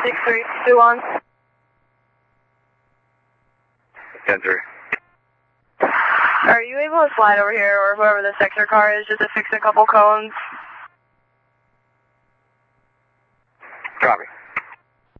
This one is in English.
6321. 10-3. Are you able to slide over here, or whoever the sector car is, just to fix a couple cones? Copy.